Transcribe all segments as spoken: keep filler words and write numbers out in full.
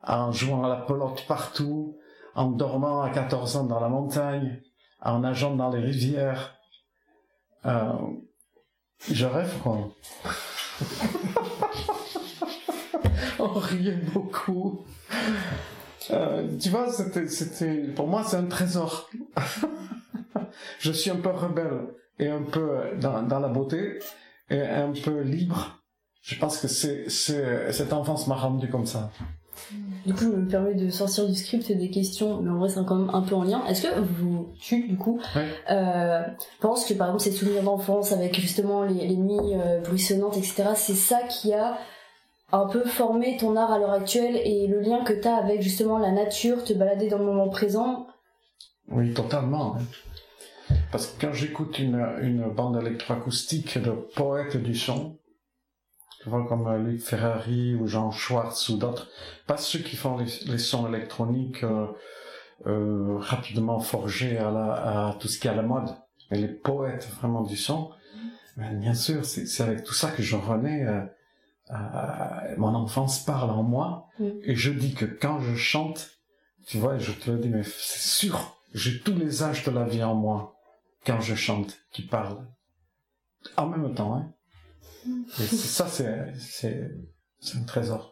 en jouant à la pelote partout, en dormant à quatorze ans dans la montagne, en nageant dans les rivières. Euh, je rêve, quoi. On riait beaucoup. Euh, tu vois, c'était, c'était, pour moi, c'est un trésor. Je suis un peu rebelle et un peu dans, dans la beauté et un peu libre. Je pense que c'est, c'est, cette enfance m'a rendu comme ça. Du coup, je me permets de sortir du script des questions, mais en vrai, c'est quand même un peu en lien. Est-ce que vous, tu, du coup, oui. euh, penses que, par exemple, ces souvenirs d'enfance avec justement les, les nuits euh, bruissonnantes, et cetera, c'est ça qui a un peu formé ton art à l'heure actuelle et le lien que t'as avec justement la nature, te balader dans le moment présent? Oui, totalement. Parce que quand j'écoute une, une bande électroacoustique de poètes du son, tu vois, comme Luc Ferrari ou Jean Schwartz ou d'autres, pas ceux qui font les, les sons électroniques euh, euh, rapidement forgés à, la, à tout ce qui est à la mode, mais les poètes vraiment du son, ben, bien sûr, c'est, c'est avec tout ça que je renais, euh, euh, mon enfance parle en moi, mm. Et je dis que quand je chante, tu vois, je te le dis, mais c'est sûr, j'ai tous les âges de la vie en moi, quand je chante, qui parlent, en même temps, hein. Et c'est, ça, c'est, c'est, c'est un trésor.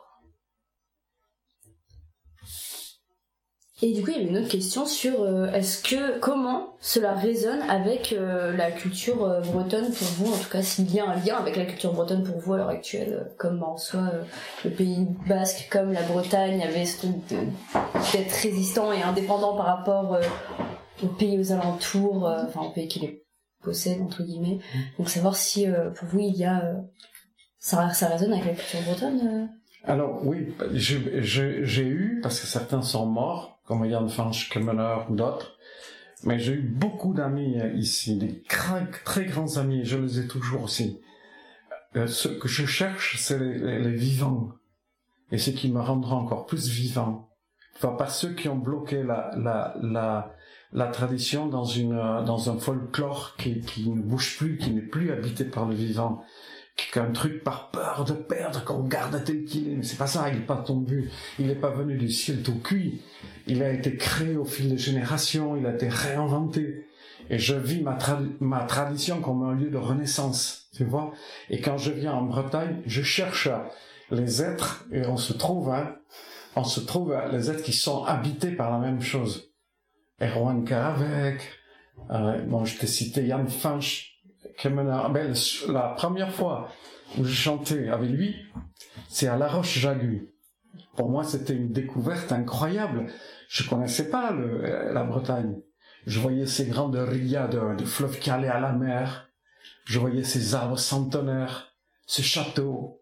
Et du coup, il y avait une autre question sur euh, est-ce que comment cela résonne avec euh, la culture euh, bretonne pour vous, en tout cas s'il y a un lien avec la culture bretonne pour vous à l'heure actuelle, euh, comme en soi euh, le Pays Basque, comme la Bretagne avait ce truc de, d'être résistant et indépendant par rapport euh, aux pays aux alentours, euh, enfin aux pays qui les possèdent entre guillemets. Donc savoir si euh, pour vous il y a euh, ça, ça résonne avec la culture bretonne. Euh... Alors oui, j'ai, j'ai, j'ai eu, parce que certains sont morts, comme Yann Fanch, Kemeler ou d'autres, mais j'ai eu beaucoup d'amis ici, des très, très grands amis, je les ai toujours aussi. Euh, ce que je cherche, c'est les, les, les vivants, et ce qui me rendra encore plus vivant. Enfin, par ceux qui ont bloqué la, la, la, la tradition dans une, dans un folklore qui, qui ne bouge plus, qui n'est plus habité par le vivant. Qu'un truc par peur de perdre, qu'on garde tel qu'il est. Mais c'est pas ça, il n'est pas tombé. Il n'est pas venu du ciel tout cuit. Il a été créé au fil des générations, il a été réinventé. Et je vis ma, tra- ma tradition comme un lieu de renaissance, tu vois. Et quand je viens en Bretagne, je cherche les êtres, et on se trouve, hein, on se trouve les êtres qui sont habités par la même chose. Erwan Karavec, euh, bon, je t'ai cité Yann Fanch, ben, la première fois où j'ai chanté avec lui, c'est à La Roche-Jagu. Pour moi, c'était une découverte incroyable. Je connaissais pas le, la Bretagne. Je voyais ces grandes rias de, de fleuves calés à la mer. Je voyais ces arbres centenaires, ces châteaux.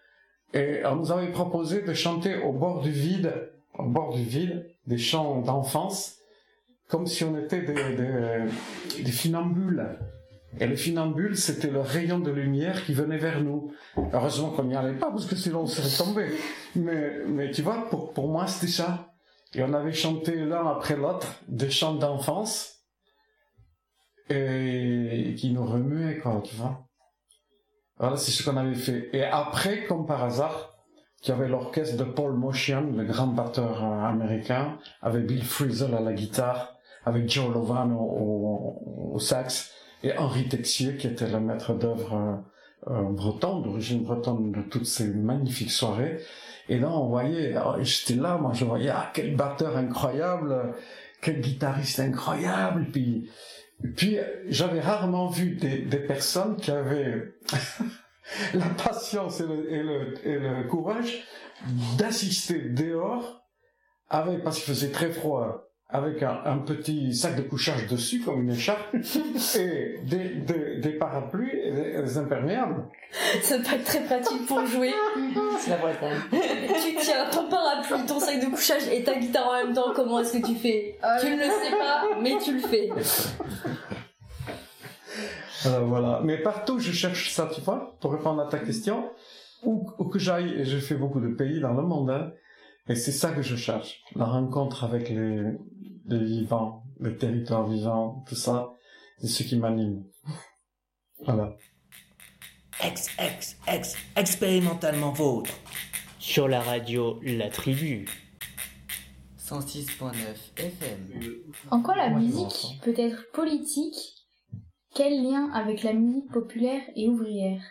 Et on nous avait proposé de chanter au bord du vide, au bord du vide, des chants d'enfance, comme si on était des, des, des funambules. Et le funambule, c'était le rayon de lumière qui venait vers nous. Heureusement qu'on n'y allait pas, parce que sinon on serait tombé. Mais, mais tu vois, pour, pour moi, c'était ça. Et on avait chanté l'un après l'autre des chants d'enfance, et, et qui nous remuaient, quoi, tu vois. Voilà, c'est ce qu'on avait fait. Et après, comme par hasard, il y avait l'orchestre de Paul Motian, le grand batteur euh, américain, avec Bill Frisell à la guitare, avec Joe Lovano au, au, au sax, et Henri Texier, qui était le maître d'œuvre euh, euh, breton, d'origine bretonne de toutes ces magnifiques soirées. Et là, on voyait, alors, j'étais là, moi, je voyais, ah, quel batteur incroyable, quel guitariste incroyable. Puis, puis j'avais rarement vu des, des personnes qui avaient la patience et le, et le, et le courage d'assister dehors, avec, parce qu'il faisait très froid, avec un, un petit sac de couchage dessus, comme une écharpe, et des, des, des parapluies et des, des imperméables. Ça peut être très pratique pour jouer. C'est la Bretagne. Tu tiens ton parapluie, ton sac de couchage et ta guitare en même temps, comment est-ce que tu fais? euh... Tu ne le sais pas, mais tu le fais. Alors voilà. Mais partout, je cherche ça, tu vois, pour répondre à ta question, où, où que j'aille, et j'ai fait beaucoup de pays dans le monde, hein, et c'est ça que je cherche. La rencontre avec les, les vivants, les territoires vivants, tout ça, c'est ce qui m'anime. Voilà. Ex, ex, ex, expérimentalement vôtre. Sur la radio La Tribu. cent six point neuf F M. En quoi la Moi, je musique m'entends. peut être politique? Quel lien avec la musique populaire et ouvrière?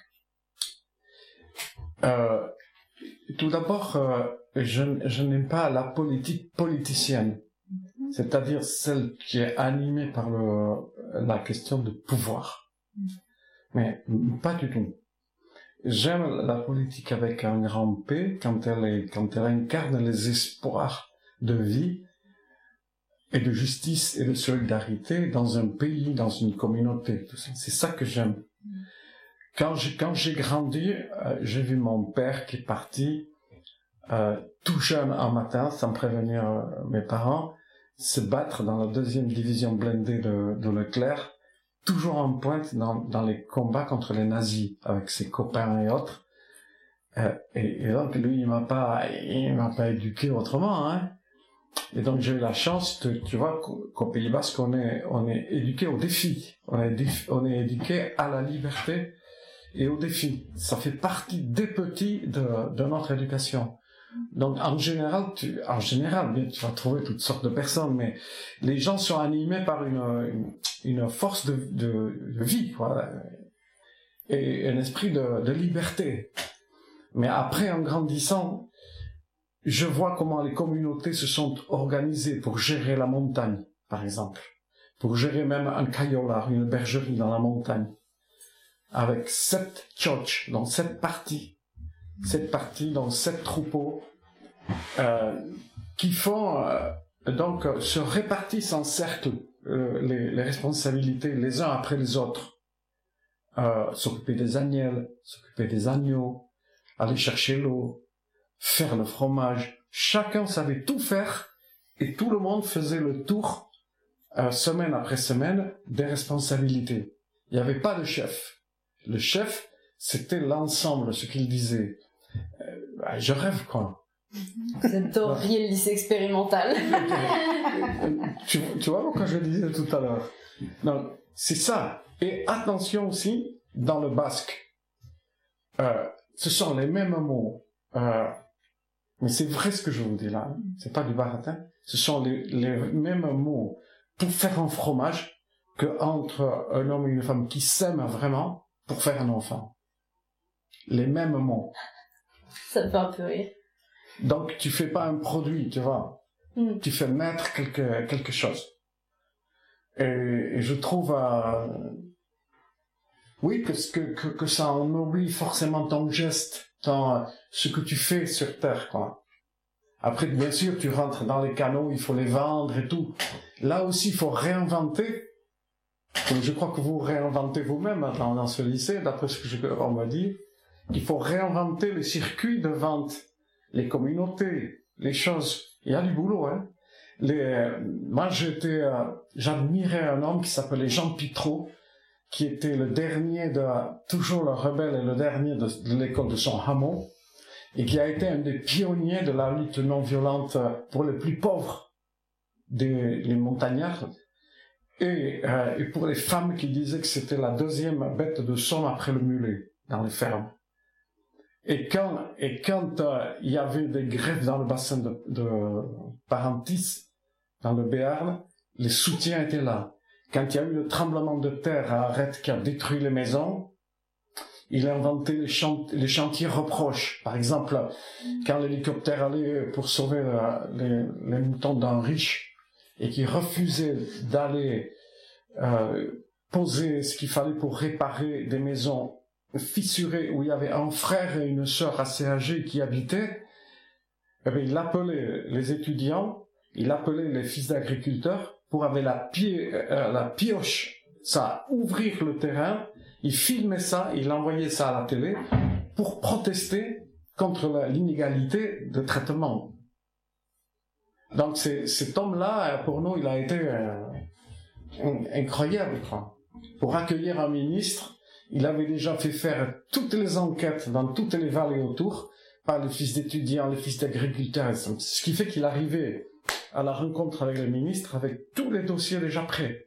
Euh, tout d'abord, euh, je, je n'aime pas la politique politicienne, c'est-à-dire celle qui est animée par le, la question de pouvoir. Mais pas du tout. J'aime la politique avec un grand P quand elle est, quand elle incarne les espoirs de vie et de justice et de solidarité dans un pays, dans une communauté. Tout ça. C'est ça que j'aime. Quand j'ai, quand j'ai grandi, euh, j'ai vu mon père qui est parti euh, tout jeune un matin, sans prévenir euh, mes parents, se battre dans la deuxième division blindée de, de Leclerc, toujours en pointe dans, dans les combats contre les nazis, avec ses copains et autres. Euh, et, et donc lui, il m'a pas, il m'a pas éduqué autrement, hein. Et donc j'ai eu la chance, de, tu vois, qu'au, qu'au Pays Basque, on est, on est éduqué au défi, on est, on est éduqué à la liberté et au défi. Ça fait partie des petits de, de notre éducation. Donc en général, tu, en général, bien, tu vas trouver toutes sortes de personnes, mais les gens sont animés par une, une, une force de, de, de vie, quoi, et un esprit de, de liberté. Mais après, en grandissant, je vois comment les communautés se sont organisées pour gérer la montagne, par exemple, pour gérer même un cayolar, une bergerie dans la montagne, avec sept tchotches dans sept parties. Cette partie dans sept troupeaux euh, qui font euh, donc euh, se répartissent en cercle euh, les, les responsabilités les uns après les autres, euh, s'occuper des agnelles, s'occuper des agneaux, aller chercher l'eau, faire le fromage. Chacun savait tout faire et tout le monde faisait le tour euh, semaine après semaine des responsabilités. Il n'y avait pas de chef. Le chef, c'était l'ensemble, ce qu'il disait. Euh, je rêve, quoi. Vous adoriez le lycée expérimental. tu, tu vois pourquoi je le disais tout à l'heure. Donc, c'est ça. Et attention aussi, dans le basque, euh, ce sont les mêmes mots. Euh, mais c'est vrai ce que je vous dis là. C'est pas du baratin. Ce sont les, les mêmes mots pour faire un fromage que entre un homme et une femme qui s'aiment vraiment pour faire un enfant. Les mêmes mots. Ça me fait un peu rire. Donc, tu fais pas un produit, tu vois. Mm. Tu fais naître quelque, quelque chose. Et, et je trouve, euh, oui, que, que, que, que ça ennoblit forcément ton geste, ton, ce que tu fais sur Terre, quoi. Après, bien sûr, tu rentres dans les canaux, il faut les vendre et tout. Là aussi, il faut réinventer. Je crois que vous réinventez vous-même dans, dans ce lycée, d'après ce que je, on m'a dit. Il faut réinventer les circuits de vente, les communautés, les choses. Il y a du boulot, hein. Les, moi, j'étais, euh, j'admirais un homme qui s'appelait Jean Pitreau, qui était le dernier de, toujours le rebelle et le dernier de, de l'école de son hameau, et qui a été un des pionniers de la lutte non violente pour les plus pauvres des les montagnards, et, euh, et pour les femmes qui disaient que c'était la deuxième bête de somme après le mulet dans les fermes. Et quand et quand euh, il y avait des grèves dans le bassin de, de Parentis, dans le Béarn, les soutiens étaient là. Quand il y a eu le tremblement de terre à Arrête qui a détruit les maisons, il a inventé les, chant les chantiers reproches. Par exemple, quand l'hélicoptère allait pour sauver euh, les, les moutons d'un riche et qui refusait d'aller euh, poser ce qu'il fallait pour réparer des maisons fissurées où il y avait un frère et une sœur assez âgés qui habitaient, eh bien, il appelait les étudiants, il appelait les fils d'agriculteurs pour avec la, pie euh, la pioche, ça, ouvrir le terrain, il filmait ça, il envoyait ça à la télé pour protester contre l'inégalité de traitement. Donc c'est, cet homme-là, pour nous, il a été euh, incroyable, quoi. Pour accueillir un ministre, il avait déjà fait faire toutes les enquêtes dans toutes les vallées autour par les fils d'étudiants, les fils d'agriculteurs, ce qui fait qu'il arrivait à la rencontre avec le ministre avec tous les dossiers déjà prêts.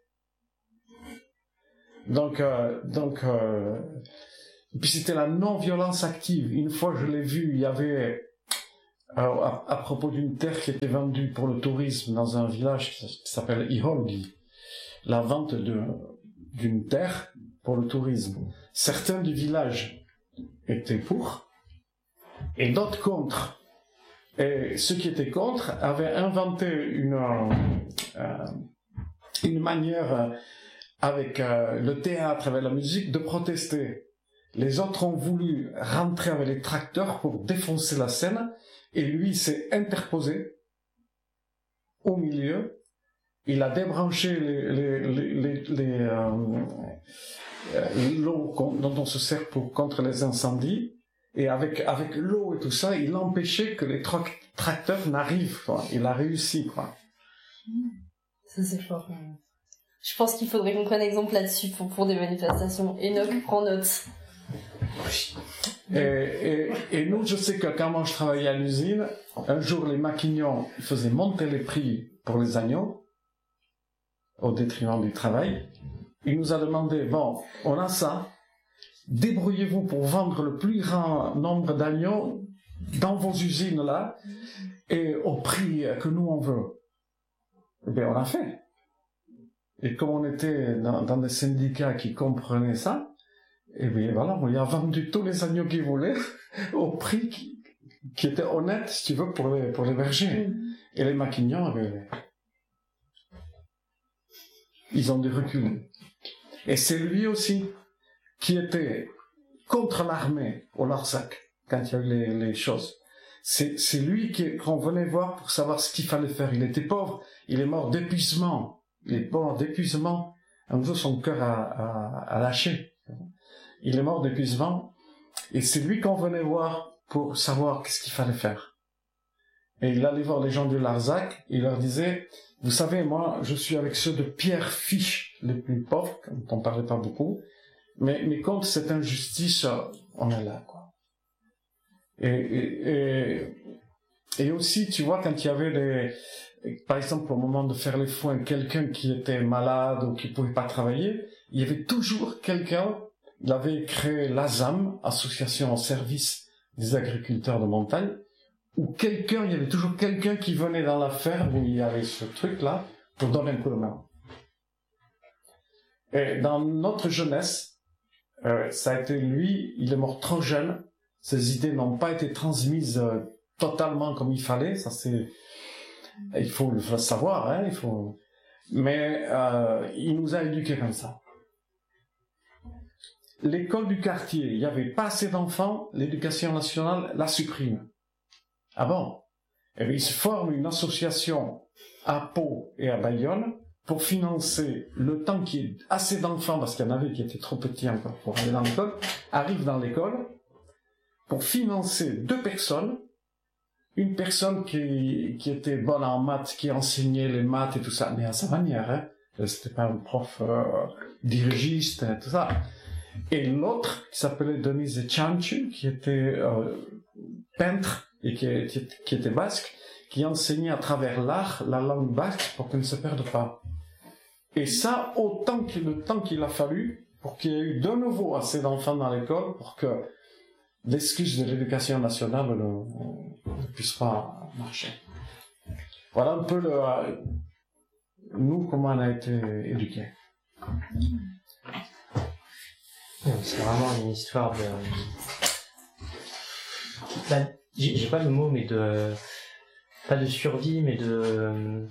Donc, euh, donc, euh, et puis c'était la non-violence active. Une fois, je l'ai vu, il y avait Alors, à, à propos d'une terre qui était vendue pour le tourisme dans un village qui s'appelle Iholgi, la vente de, d'une terre pour le tourisme. Certains du village étaient pour, et d'autres contre. Et ceux qui étaient contre avaient inventé une, euh, une manière, euh, avec euh, le théâtre, avec la musique, de protester. Les autres ont voulu rentrer avec les tracteurs pour défoncer la scène, et lui s'est interposé au milieu. Il a débranché les, les, les, les, les, euh, l'eau dont on se sert pour contre les incendies, et avec avec l'eau et tout ça, il empêchait que les tra- tracteurs n'arrivent. Quoi. Il a réussi, quoi. Ça c'est fort. Je pense qu'il faudrait qu'on prenne exemple là-dessus pour, pour des manifestations. Enoch, prends note. Et, et, et nous, je sais que quand moi je travaillais à l'usine, un jour les maquignons faisaient monter les prix pour les agneaux, au détriment du travail. Il nous a demandé, bon, on a ça, débrouillez-vous pour vendre le plus grand nombre d'agneaux dans vos usines là, et au prix que nous on veut. Eh bien, on l'a fait. Et comme on était dans, dans des syndicats qui comprenaient ça, eh bien voilà, on y a vendu tous les agneaux qu'ils voulaient au prix qui, qui était honnête, si tu veux, pour les, pour les bergers. Mmh. Et les maquignons, eh bien, ils ont dû reculer. Et c'est lui aussi qui était contre l'armée au Larzac, quand il y a eu les, les choses. C'est, c'est lui qui, qu'on venait voir pour savoir ce qu'il fallait faire. Il était pauvre, il est mort d'épuisement. Il est mort d'épuisement. Un jour, son cœur a, a, a lâché. Il est mort d'épuisement. Et c'est lui qu'on venait voir pour savoir qu'est-ce qu'il fallait faire. Et il allait voir les gens du Larzac, il leur disait, vous savez, moi, je suis avec ceux de Pierre Fiche, les plus pauvres, dont on parlait pas beaucoup, mais, mais contre cette injustice, on est là, quoi. Et, et, et, et aussi, tu vois, quand il y avait les, par exemple, au moment de faire les foins, quelqu'un qui était malade ou qui pouvait pas travailler, il y avait toujours quelqu'un, il avait créé l'A S A M, Association au service des agriculteurs de montagne, où quelqu'un, il y avait toujours quelqu'un qui venait dans la ferme où il y avait ce truc-là pour donner un coup de main. Et dans notre jeunesse, euh, ça a été lui, il est mort trop jeune, ses idées n'ont pas été transmises euh, totalement comme il fallait, ça c'est, il faut le savoir, hein, il faut, mais euh, il nous a éduqués comme ça. L'école du quartier, il n'y avait pas assez d'enfants, l'éducation nationale la supprime. Ah bon? Eh bien, il se forme une association à Pau et à Bayonne pour financer le temps qu'il y ait assez d'enfants, parce qu'il y en avait qui étaient trop petits encore pour aller dans l'école, arrivent dans l'école pour financer deux personnes, une personne qui, qui était bonne en maths, qui enseignait les maths et tout ça, mais à sa manière, hein. C'était pas un prof euh, dirigiste et tout ça. Et l'autre, qui s'appelait Denise Echanchu, qui était euh, peintre, et qui, qui, qui était basque, qui enseignait à travers l'art la langue basque pour qu'elle ne se perde pas. Et ça, autant que le temps qu'il a fallu pour qu'il y ait eu de nouveau assez d'enfants dans l'école pour que l'excuse de l'éducation nationale ne, ne puisse pas marcher. Voilà un peu le, nous, comment on a été éduqués. C'est vraiment une histoire de... Là, J'ai, j'ai pas le mot, mais de... Pas de survie, mais de...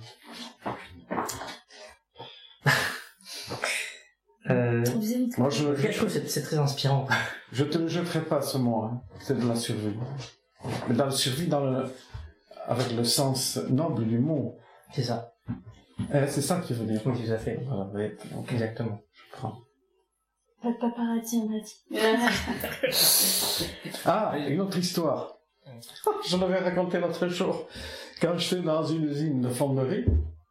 euh... Moi, je, je trouve que c'est, c'est très inspirant. Je te le jetterai pas, ce mot, hein. C'est de la survie. Mais dans la survie, dans le... avec le sens noble du mot. C'est ça. Eh, c'est ça qui veut dire. Oui, tout à fait. Voilà, oui, okay. Exactement. Je prends. Pas de paparazzi, on a dit. Ah, une autre histoire. Je l'avais raconté l'autre jour. Quand j'étais dans une usine de fonderie,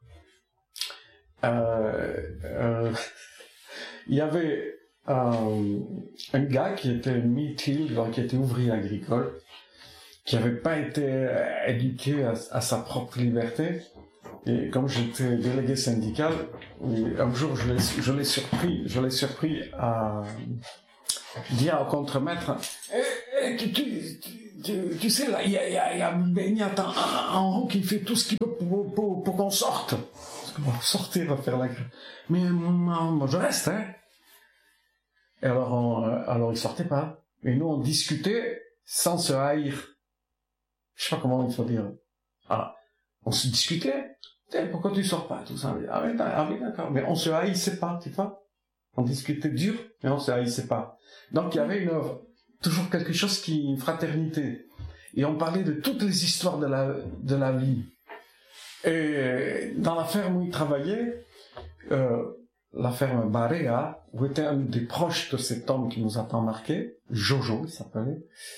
euh, euh, il y avait euh, un gars qui était mi-til, qui était ouvrier agricole, qui n'avait pas été éduqué à, à sa propre liberté. Et comme j'étais délégué syndical, un jour je l'ai, je l'ai surpris, je l'ai surpris à dire au contremaître, eh, eh, tu, tu, tu, tu sais, là, il y a, il y a, il y a Beignat en, en haut qui fait tout ce qu'il peut pour, pour, pour qu'on sorte. Parce qu'on va sortir, on va faire la grève. Mais moi, moi, je reste, hein. Et alors, on, alors, il sortait pas. Et nous, on discutait sans se haïr. Je sais pas comment il faut dire. Ah, on se discutait. Pourquoi tu sors pas, tout ça? Ah oui, ah oui, d'accord. Mais on se haïssait pas, tu vois. On discutait dur, mais on se haïssait pas. Donc, il y avait une, toujours quelque chose qui, une fraternité. Et on parlait de toutes les histoires de la, de la vie. Et dans la ferme où il travaillait, euh, la ferme Barea, où était un des proches de cet homme qui nous a tant marqué, Jojo, il s'appelait,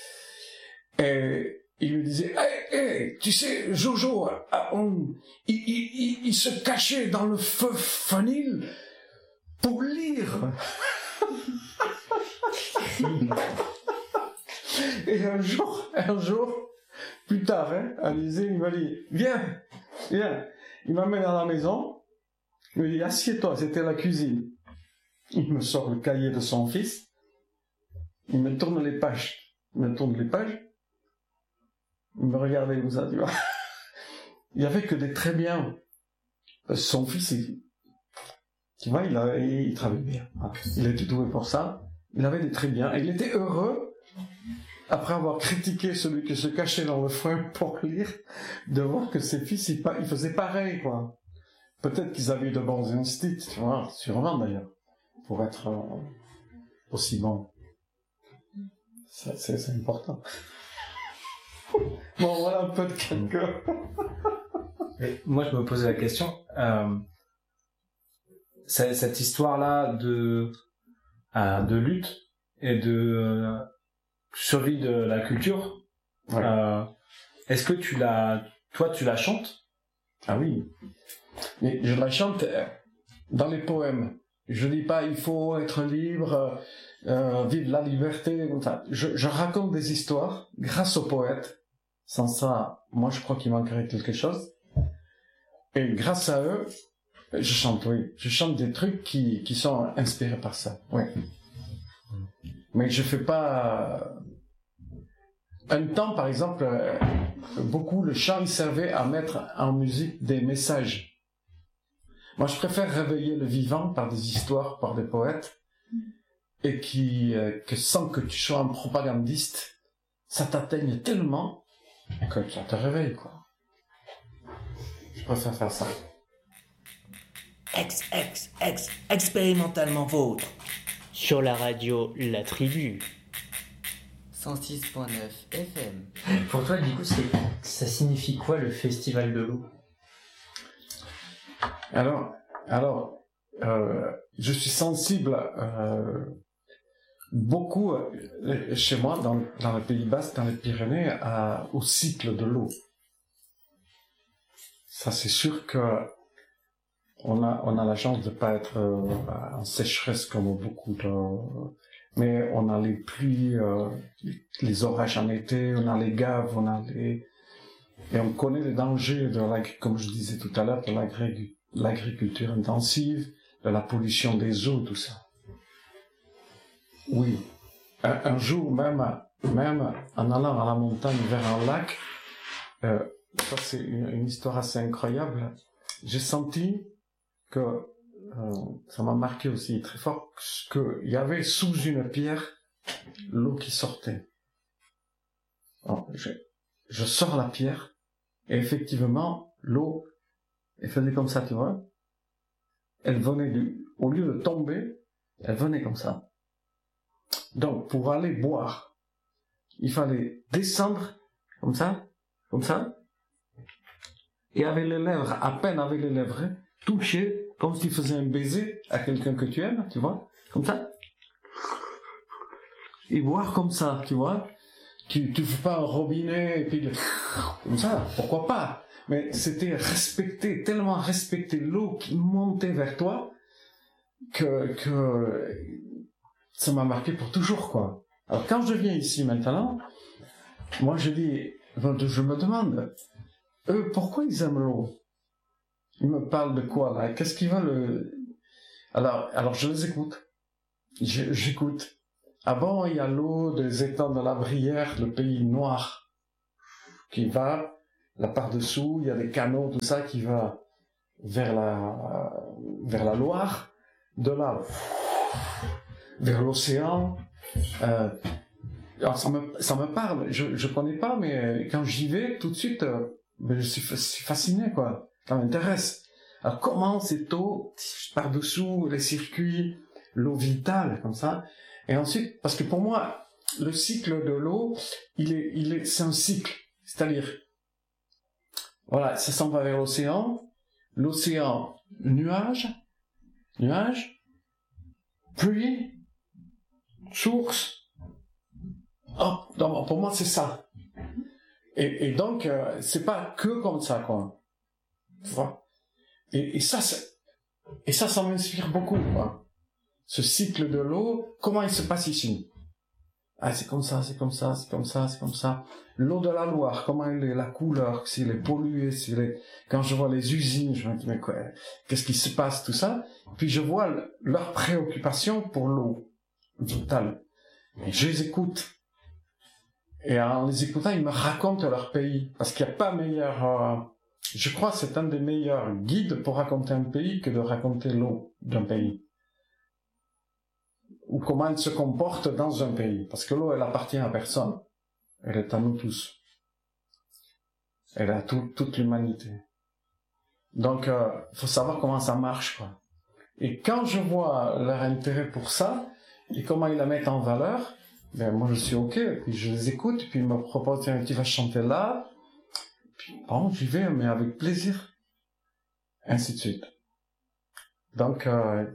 et il lui disait, hé, hey, hey, tu sais, Jojo, on, il, il, il, il se cachait dans le feu fanil pour lire. Et un jour, un jour, plus tard, hein, Alizé, il m'a dit, viens, viens. Il m'amène à la maison, il me dit, assieds-toi, c'était la cuisine. Il me sort le cahier de son fils, il me tourne les pages, il me tourne les pages, il me regardait comme ça, tu vois. Il n'y avait que des très bien. Son fils, il, tu vois, il, a, il, il travaillait bien. Il était doué pour ça. Il avait des très bien. Et il était heureux, après avoir critiqué celui qui se cachait dans le foin pour lire, de voir que ses fils, ils, ils faisaient pareil, quoi. Peut-être qu'ils avaient eu de bons instincts, tu vois, sûrement d'ailleurs, pour être euh, aussi bons. C'est, c'est, c'est important. Bon, voilà un peu de quelqu'un. Moi, je me posais la question, euh, cette histoire-là de, euh, de lutte et de euh, survie de la culture, ouais. euh, est-ce que tu la, toi, tu la chantes? Ah oui. Mais je la chante dans les poèmes. Je dis pas il faut être libre, euh, vive la liberté, comme ça. Je, je raconte des histoires grâce aux poètes. Sans ça, moi je crois qu'il manquerait quelque chose. Et grâce à eux, je chante, oui. Je chante des trucs qui, qui sont inspirés par ça, oui. Mais je fais pas... Un temps, par exemple, beaucoup, le chant, il servait à mettre en musique des messages. Moi, je préfère réveiller le vivant par des histoires, par des poètes, et qui, que sans que tu sois un propagandiste, ça t'atteigne tellement que ça te réveille, quoi. Je préfère faire ça. Ex, ex, ex, expérimentalement vôtre. Sur la radio La Tribu. cent six point neuf F M. Pour toi, du coup, c'est, ça signifie quoi le festival de l'eau? Alors, alors, euh, je suis sensible euh, beaucoup euh, chez moi, dans, dans le Pays Basque, dans les Pyrénées, à, au cycle de l'eau. Ça, c'est sûr que on a, on a la chance de pas être euh, en sécheresse comme beaucoup de... Mais on a les pluies, euh, les orages en été, on a les gaves, on a les... Et on connaît les dangers de la, comme je disais tout à l'heure, de l'agri- l'agriculture intensive, de la pollution des eaux, tout ça. Oui. Un, un jour, même, même en allant à la montagne vers un lac, euh, ça c'est une, une histoire assez incroyable, j'ai senti que, euh, ça m'a marqué aussi très fort, qu'il y avait sous une pierre l'eau qui sortait. Alors, je, je sors la pierre, et effectivement, l'eau, elle faisait comme ça, tu vois. Elle venait du, au lieu de tomber, elle venait comme ça. Donc, pour aller boire, il fallait descendre, comme ça, comme ça, et avec les lèvres, à peine avec les lèvres, toucher, comme si tu faisais un baiser à quelqu'un que tu aimes, tu vois, comme ça. Et boire comme ça, tu vois. Tu, tu fais pas un robinet, et puis, le... comme ça, pourquoi pas? Mais c'était respecter, tellement respecter l'eau qui montait vers toi, que, que, ça m'a marqué pour toujours, quoi. Alors, quand je viens ici maintenant, moi, je dis, je me demande, eux, pourquoi ils aiment l'eau? Ils me parlent de quoi, là? Qu'est-ce qu'ils veulent? Alors, alors, je les écoute. Je, j'écoute. Avant, il y a l'eau des étangs de la Brière, le pays noir, qui va, là par-dessous, il y a des canaux, tout ça, qui va vers la, vers la Loire, de là, vers l'océan. Euh, alors ça me, ça me parle, je, je connais pas, mais quand j'y vais, tout de suite, euh, je suis fasciné, quoi. Ça m'intéresse. Alors comment cette eau, par-dessous les circuits, l'eau vitale, comme ça. Et ensuite, parce que pour moi, le cycle de l'eau, il est, il est, c'est un cycle. C'est-à-dire, voilà, ça s'en va vers l'océan. L'océan, nuage, nuage, pluie, source. Oh, donc, pour moi, c'est ça. Et, et donc, euh, c'est pas que comme ça, quoi. Tu vois? Et, et ça, c'est, et ça, ça m'inspire beaucoup, quoi. Ce cycle de l'eau, comment il se passe ici? Ah, c'est comme ça, c'est comme ça, c'est comme ça, c'est comme ça. L'eau de la Loire, comment elle est, la couleur, s'il est pollué, s'il est... Quand je vois les usines, je me dis, mais quoi, qu'est-ce qui se passe, tout ça? Puis je vois le, leur préoccupation pour l'eau vitale. Et je les écoute. Et en les écoutant, ils me racontent leur pays. Parce qu'il n'y a pas meilleur... Euh, je crois que c'est un des meilleurs guides pour raconter un pays que de raconter l'eau d'un pays. Ou comment elle se comporte dans un pays. Parce que l'eau, elle appartient à personne. Elle est à nous tous. Elle est à tout, toute l'humanité. Donc, il euh, faut savoir comment ça marche, quoi. Et quand je vois leur intérêt pour ça, et comment ils la mettent en valeur, ben moi je suis ok, puis je les écoute, puis ils me proposent, tiens, tu vas chanter là, puis bon, j'y vais, mais avec plaisir. Ainsi de suite. Donc, euh,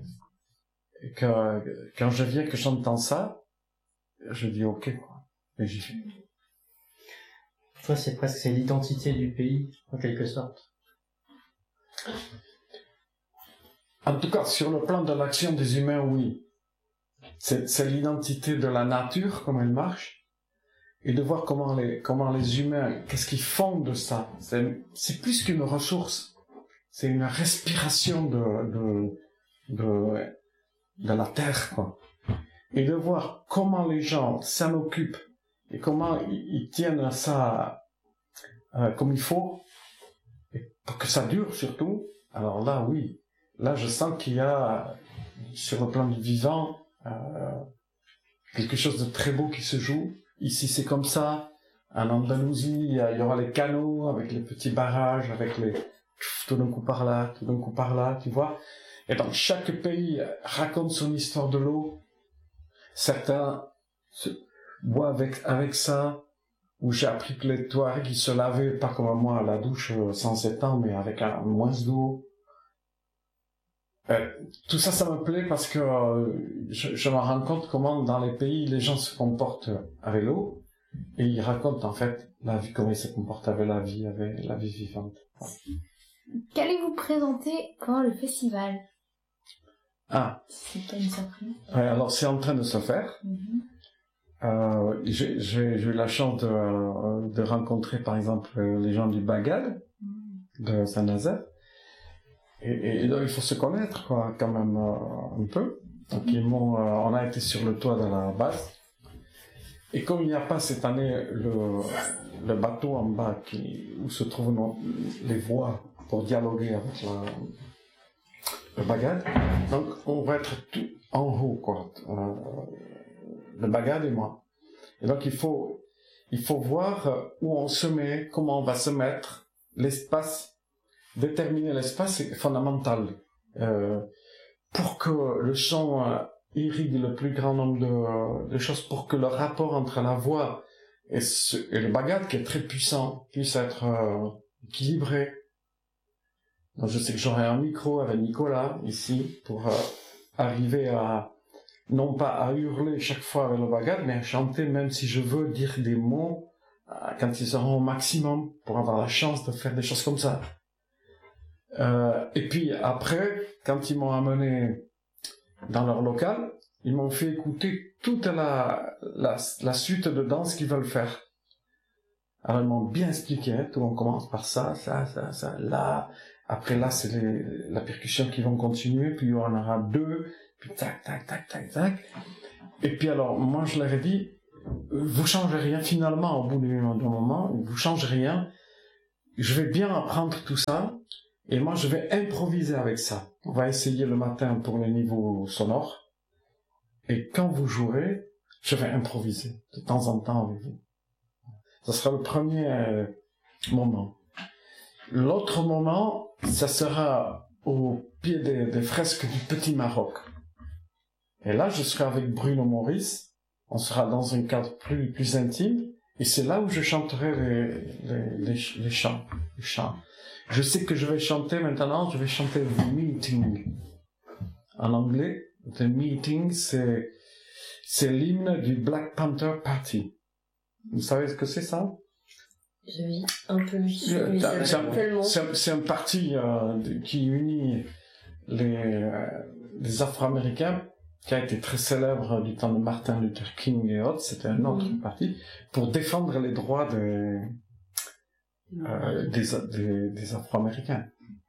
que, quand je viens que j'entends ça, je dis ok, quoi. Et j'y vais. Pour toi, c'est presque c'est l'identité du pays, en quelque sorte. En tout cas, sur le plan de l'action des humains, oui. C'est, c'est l'identité de la nature, comment elle marche, et de voir comment les, comment les humains, qu'est-ce qu'ils font de ça. C'est, c'est plus qu'une ressource. C'est une respiration de, de, de, de la terre, quoi. Et de voir comment les gens s'en occupent et comment ils, ils tiennent ça euh, comme il faut, et pour que ça dure surtout. Alors là, oui. Là, je sens qu'il y a, sur le plan du vivant, euh, quelque chose de très beau qui se joue. Ici, c'est comme ça. En Andalousie, il y aura les canaux avec les petits barrages, avec les... tout d'un coup par là, tout d'un coup par là, tu vois. Et donc, chaque pays raconte son histoire de l'eau. Certains se boivent avec, avec ça, où j'ai appris que les Touaregs, ils se lavaient, pas comme moi, à la douche sans sept ans, mais avec un moins d'eau. Euh, tout ça, ça me plaît parce que euh, je, je me rends compte comment dans les pays les gens se comportent avec l'eau et ils racontent en fait la vie, comment ils se comportent avec la vie, avec la vie vivante. Qu'allez-vous présenter pendant le festival? Ah. C'est pas une surprise. Ouais, alors c'est en train de se faire. Mm-hmm. Euh, j'ai, j'ai, j'ai eu la chance de, de rencontrer par exemple les gens du Bagad mm. de Saint-Nazaire. Et, et, et donc, il faut se connaître, quoi, quand même, euh, un peu. Donc, ils m'ont, euh, on a été sur le toit de la base. Et comme il n'y a pas cette année le, le bateau en bas qui, où se trouvent nos, les voies pour dialoguer avec la, le Bagad, donc on va être tout en haut, quoi. Euh, le Bagad et moi. Et donc, il faut, il faut voir où on se met, comment on va se mettre, l'espace. Déterminer l'espace est fondamental euh, pour que le son euh, irrigue le plus grand nombre de, de choses, pour que le rapport entre la voix et, ce, et le bagad, qui est très puissant, puisse être euh, équilibré. Donc je sais que j'aurai un micro avec Nicolas ici pour euh, arriver à non pas à hurler chaque fois avec le bagad, mais à chanter même si je veux dire des mots euh, quand ils seront au maximum pour avoir la chance de faire des choses comme ça. Euh, et puis après, quand ils m'ont amené dans leur local, ils m'ont fait écouter toute la, la, la suite de danse qu'ils veulent faire. Alors ils m'ont bien expliqué, hein, tout on commence par ça, ça, ça, ça, là. Après là, c'est les, la percussion qui vont continuer, puis il y en aura deux, puis tac, tac, tac, tac, tac. Et puis alors, moi je leur ai dit, vous changez rien finalement au bout d'un moment, vous changez rien, je vais bien apprendre tout ça, et moi je vais improviser avec ça. On va essayer le matin pour les niveaux sonores, et quand vous jouerez, je vais improviser de temps en temps avec vous. Ça sera le premier euh, moment. L'autre moment, ça sera au pied des, des fresques du Petit Maroc. Et là, je serai avec Bruno Maurice. On sera dans un cadre plus, plus intime. Et c'est là où je chanterai les, les, les, les chants, les chants. Je sais que je vais chanter maintenant, je vais chanter The Meeting. En anglais, The Meeting, c'est, c'est l'hymne du Black Panther Party. Vous savez ce que c'est ça? Je vis un peu dessus, Euh, mais c'est, c'est un, tellement... c'est, un, c'est un parti euh, de- qui unit les, euh, les Afro-Américains, qui a été très célèbre du temps de Martin Luther King et autres. C'était un autre Mhm. parti pour défendre les droits des, euh, des, des, des Afro-Américains.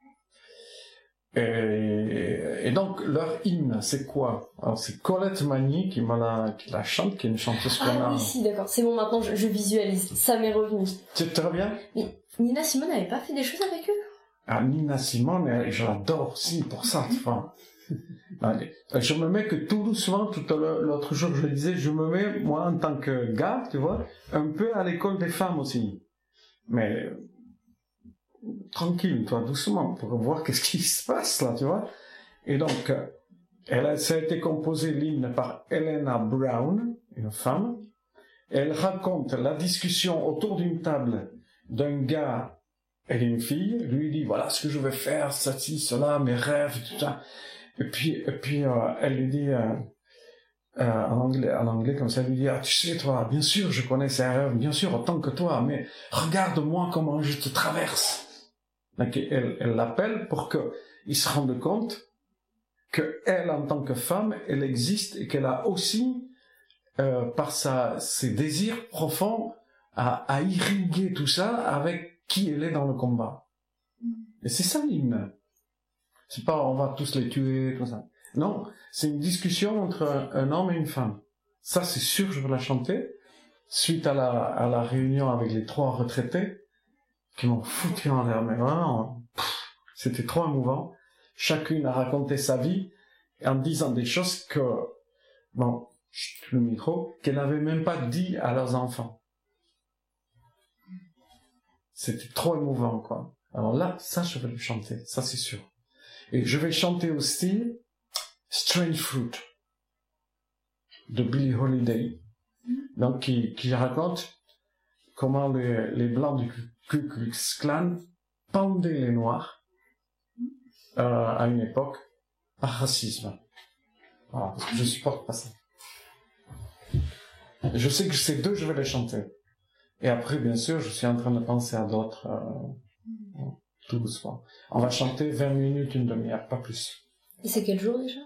Et, et donc leur hymne, c'est quoi? Alors c'est Colette Magny qui me la, qui la chante, qui est une chanteuse qu'on Ah a. oui, si, d'accord. C'est bon, maintenant, je, je visualise. Ça m'est revenu. Tu te reviens? Nina Simone n'avait pas fait des choses avec eux? Ah, Nina Simone, euh, je l'adore aussi pour ça, tu vois. Allez, je me mets que tout doucement, tout à l'heure- l'autre jour, je le disais, je me mets, moi, en tant que gars, tu vois, un peu à l'école des femmes aussi. Mais, euh, tranquille, toi, doucement, pour voir qu'est-ce qui se passe, là, tu vois. Et donc, euh, elle a, ça a été composé, l'hymne, par Helena Brown, une femme. Elle raconte la discussion autour d'une table d'un gars et d'une fille, lui dit voilà ce que je vais faire, ceci, cela, mes rêves, tout ça. Et puis, et puis euh, elle lui dit euh, euh, en anglais, en anglais comme ça, elle lui dit ah tu sais toi, bien sûr je connais ces rêves, bien sûr autant que toi, mais regarde-moi comment je te traverse. Donc elle, elle l'appelle pour que il se rende compte que elle en tant que femme, elle existe et qu'elle a aussi euh, par sa ses désirs profonds à, à irriguer tout ça avec qui elle est dans le combat. Et c'est ça l'hymne. C'est pas on va tous les tuer, tout ça. Non, c'est une discussion entre un, un homme et une femme. Ça, c'est sûr, je veux la chanter. Suite à la, à la réunion avec les trois retraités, qui m'ont foutu en l'air, mais vraiment, pff, c'était trop émouvant. Chacune a raconté sa vie en disant des choses que, bon, chut, le micro, qu'elle n'avait même pas dit à leurs enfants. C'était trop émouvant, quoi. Alors là, ça, je vais le chanter, ça c'est sûr. Et je vais chanter aussi Strange Fruit de Billie Holiday, donc qui, qui raconte comment les, les blancs du Ku Klux Klan pendaient les noirs euh, à une époque par racisme. Voilà, parce que je supporte pas ça. Je sais que ces deux, je vais les chanter. Et après, bien sûr, je suis en train de penser à d'autres, euh, tout doucement. On va chanter vingt minutes, une demi-heure, pas plus. Et c'est quel jour déjà?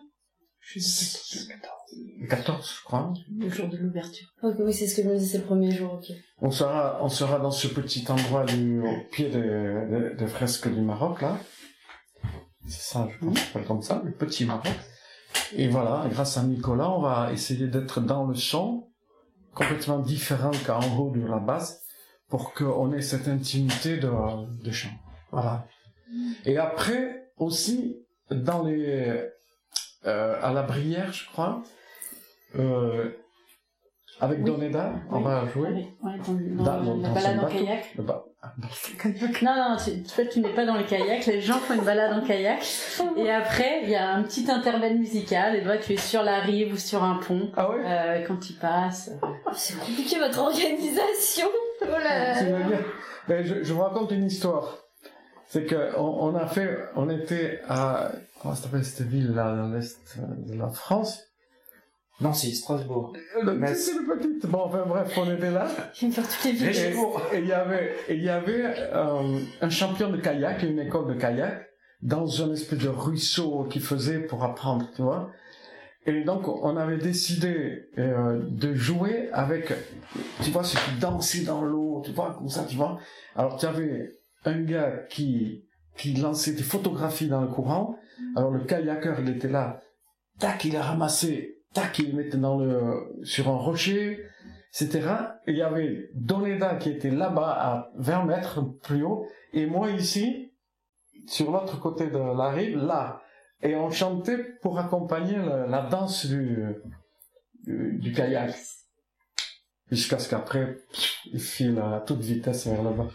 Le quatorze, je crois. Le jour de l'ouverture. Ok, oui, c'est ce que je me disais, c'est le premier jour, ok. On sera, on sera dans ce petit endroit du, au pied des, des, des fresques du Maroc, là. C'est ça, je pense, ça s'appelle comme ça, le petit Maroc. Et voilà, grâce à Nicolas, on va essayer d'être dans le son, complètement différent qu'en haut de la base, pour qu'on ait cette intimité de, de chant. Voilà. Et après, aussi, dans les, euh, à la Brière, je crois, euh, avec Oui. Doneda, on Oui. va jouer. Oui, ouais, dans, dans, Dans- dans- la dans balade son en bateau. kayak. Le ba- Non, non, tu, en fait, tu n'es pas dans le kayak. Les gens font une balade en kayak. Et après, il y a un petit intervalle musical. Et toi, tu es sur la rive ou sur un pont. Ah ouais? Euh, quand tu passes. Oh, c'est compliqué votre organisation. Oh là Tu là. veux bien? Ben, je, je vous raconte une histoire. C'est que on, on a fait, on était à, comment ça s'appelle cette ville là, dans l'est de la France? Nancy, Strasbourg. Le, Metz. c'est le petit. Bon, enfin bref, on était là. Je vais me faire toutes les Et villes. et il y avait, et il y avait euh, un champion de kayak, une école de kayak, dans un espèce de ruisseau qu'il faisait pour apprendre, tu vois. Et donc, on avait décidé euh, de jouer avec, tu vois, ceux qui dansaient dans l'eau, tu vois, comme ça, tu vois. Alors, tu avais un gars qui, qui lançait des photographies dans le courant. Alors, le kayakeur, il était là tac, il a ramassé, tac, il le mettait dans le, sur un rocher, et cetera. Et il y avait Doneda qui était là-bas à vingt mètres plus haut, et moi ici, sur l'autre côté de la rive, là. Et on chantait pour accompagner la, la danse du, du, du kayak. Jusqu'à ce qu'après, il file à toute vitesse vers là-bas.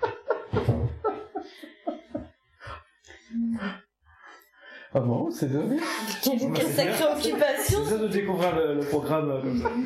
Ah bon, c'est devenu. Quelle, quelle sacrée occupation. C'est ça de découvrir le, le programme.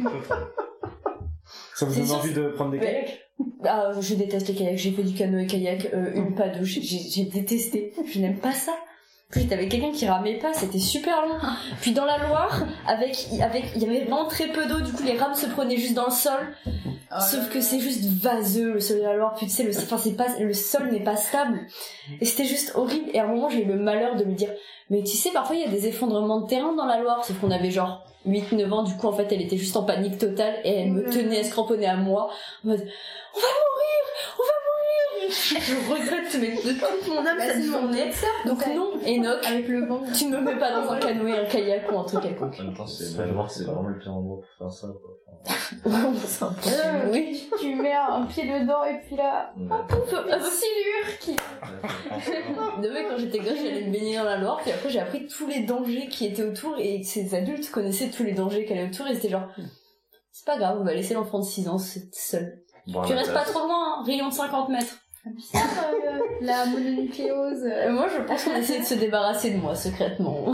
Ça vous C'est donne sûr, envie de prendre des ouais. kayaks? Ah, je déteste les kayaks. J'ai fait du canoë kayak, euh, une pas deux. J'ai, j'ai, j'ai détesté. Je n'aime pas ça. Puis t'avais quelqu'un qui ramait pas, c'était super long. Puis dans la Loire, avec, avec, il y avait vraiment très peu d'eau, du coup les rames se prenaient juste dans le sol. Oh Sauf que c'est juste vaseux, le sol de la Loire. Puis tu sais, le, enfin c'est pas, le sol n'est pas stable. Et c'était juste horrible. Et à un moment, j'ai eu le malheur de me dire, mais tu sais, parfois il y a des effondrements de terrain dans la Loire. Sauf qu'on avait genre huit neuf ans, du coup en fait elle était juste en panique totale et elle me tenait, elle se cramponnait à moi. En mode, on va mourir, on va mourir. Je regrette mais de toute mon âme cette journée. Donc non, Enoch, avec le vent, tu me mets pas dans un canoë, un kayak ou un truc quelconque. En même temps, c'est, la Loire, c'est vraiment le pire endroit pour faire ça, quoi. Enfin, Euh, oui. Tu mets un pied dedans et puis là, hop, une silure qui... De vrai, quand j'étais gosse, j'allais me baigner dans la Loire, puis après j'ai appris tous les dangers qui étaient autour, et ces adultes connaissaient tous les dangers qu'il y avait autour, et c'était genre, c'est pas grave, on va laisser l'enfant de six ans seul. bon, Tu là, restes t'as- pas trop loin, hein, rayon de cinquante mètres. Ça, euh, la mononucléose. Euh, moi, je pense qu'on essaie de se débarrasser de moi, secrètement.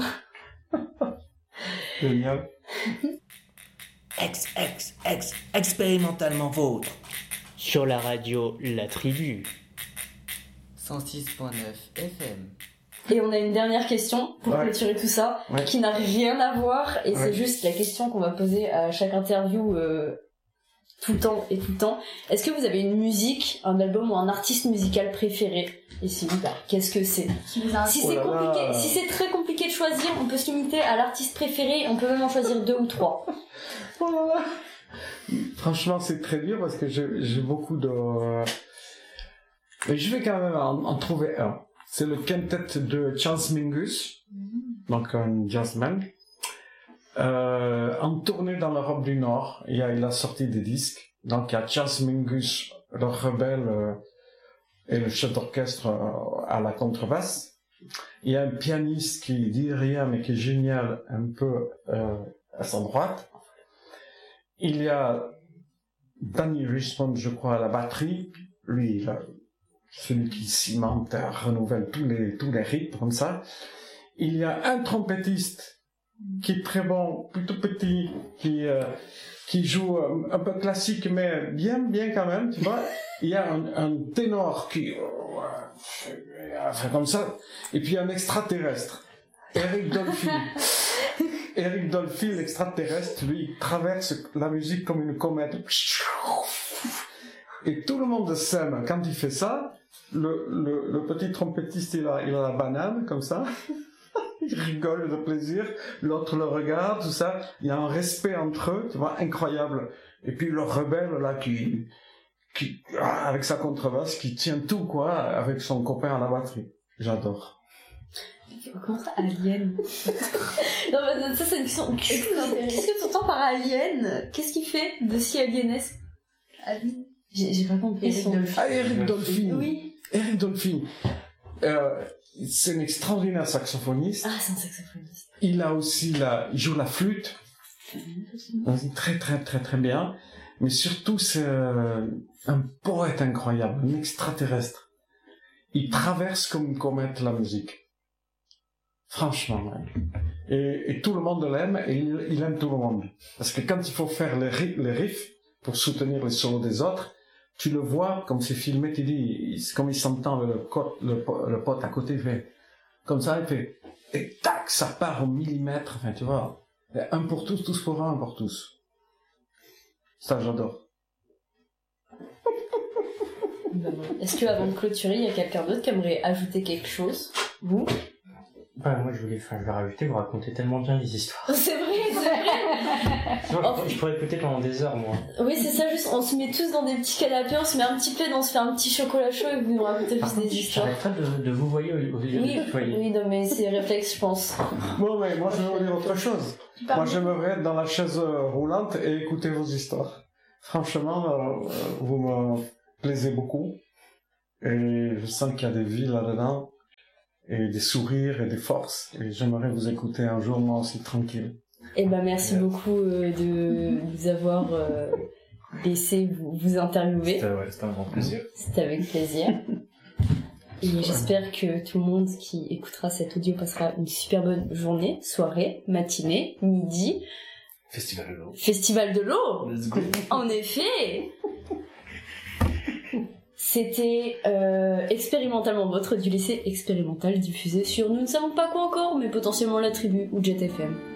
Génial. Ex, ex, ex, expérimentalement vôtre. Sur la radio La Tribu. cent six point neuf F M. Et on a une dernière question pour Ouais. clôturer tout ça, Ouais. qui n'a rien à voir, et Ouais. c'est juste la question qu'on va poser à chaque interview euh, tout le temps et tout le temps. Est-ce que vous avez une musique, un album ou un artiste musical préféré? Et si oui, bah, qu'est-ce que c'est? Qui vous a Si Oh c'est là là. compliqué, si c'est très compliqué de choisir, on peut se limiter à l'artiste préféré, on peut même en choisir deux ou trois. Oh là là. Franchement, c'est très dur parce que j'ai, j'ai beaucoup de... Mais je vais quand même en, en trouver un. C'est le quintet de Chance Mingus, donc un jazzman. Euh, en tournée dans l'Europe du Nord, il, y a, il a sorti des disques. Donc il y a Chance Mingus, le rebelle, euh, et le chef d'orchestre euh, à la contrebasse. Il y a un pianiste qui dit rien mais qui est génial, un peu euh, à sa droite. Il y a Danny Richmond, je crois, à la batterie. Lui, il a- celui qui cimente, euh, renouvelle tous les, tous les rythmes comme ça. Il y a un trompettiste qui est très bon, plutôt petit, qui, euh, qui joue euh, un peu classique, mais bien, bien quand même, tu vois. Il y a un, un ténor qui euh, fait, fait comme ça. Et puis un extraterrestre, Eric Dolphy. Eric Dolphy, l'extraterrestre, lui, il traverse la musique comme une comète. Et tout le monde s'aime. Quand il fait ça, le, le, le petit trompettiste, il a, il a la banane, comme ça. Il rigole de plaisir. L'autre le regarde, tout ça. Il y a un respect entre eux, tu vois, incroyable. Et puis le rebelle, là, qui, qui, ah, avec sa contrebasse, qui tient tout, quoi, avec son copain à la batterie. J'adore. Comment ça, Alien? Non, mais ça, c'est une question. Qu'est-ce que tu entends par Alien? Qu'est-ce qu'il fait de si alienesque? J'ai, j'ai pas compris Eric son... Dolphy. Ah, Eric Dolphy. Oui. Eric Dolphy. Euh, c'est un extraordinaire saxophoniste. Ah, c'est un saxophoniste. Il a aussi la, il joue la flûte. Très, très, très, très bien. Mais surtout, c'est euh, un poète incroyable, un extraterrestre. Il traverse comme une comète la musique. Franchement, ouais. Et, et tout le monde l'aime et il, il aime tout le monde. Parce que quand il faut faire les, ri- les riffs pour soutenir les solos des autres, tu le vois comme c'est filmé, tu dis, il- comme il s'entend le, co- le, po- le pote à côté, il fait comme ça, il fait, et tac, ça part au millimètre, enfin, tu vois. Un pour tous, tous pour un, un pour tous. Ça, j'adore. Est-ce que avant de clôturer, il y a quelqu'un d'autre qui aimerait ajouter quelque chose? Vous? Ouais, moi je voulais, enfin, je vais rajouter, vous racontez tellement bien les histoires. C'est vrai, c'est vrai. Non, je, pourrais, je pourrais écouter pendant des heures, moi. Oui, c'est ça, juste, on se met tous dans des petits canapés, on se met un petit plaid, on se fait un petit chocolat chaud et vous nous racontez Par juste contre, des histoires. j'arrête pas de, de vous voir aux yeux Oui, du foyer. oui, non, mais c'est réflexe, je pense. Bon, mais moi, je vais vous dire autre chose. Moi, j'aimerais être dans la chaise euh, roulante et écouter vos histoires. Franchement, euh, vous me plaisez beaucoup. Et je sens qu'il y a des vies là-dedans. Et des sourires et des forces. Et j'aimerais vous écouter un jour, moi aussi, tranquille. Eh ben, merci beaucoup euh, de nous avoir euh, laissé vous, vous interviewer. C'était ouais, c'était un grand plaisir. C'était avec plaisir. Et j'espère que tout le monde qui écoutera cet audio passera une super bonne journée, soirée, matinée, midi. Festival de l'eau. Festival de l'eau. Let's go. En effet. C'était euh, expérimentalement votre du lycée expérimental diffusé sur nous ne savons pas quoi encore, mais potentiellement la tribu ou Jet F M.